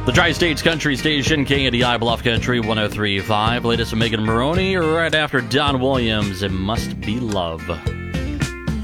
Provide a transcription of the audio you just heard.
The Tri-States Country Station, KNDI Bluff Country 103.5. Latest of Megan Maroney right after Don Williams. It Must Be Love.